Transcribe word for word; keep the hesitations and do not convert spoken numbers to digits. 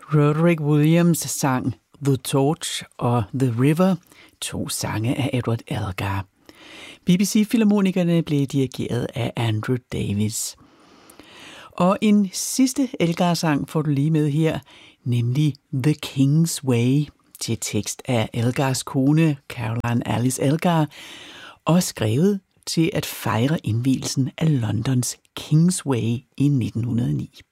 Roderick Williams sang The Torch og The River, to sange af Edward Elgar. B B C-filharmonikerne blev dirigeret af Andrew Davis. Og en sidste Elgar-sang får du lige med her, nemlig The King's Way, til tekst af Elgars kone, Caroline Alice Elgar, og skrevet til at fejre indvielsen af Londons Kingsway i nitten hundrede og ni.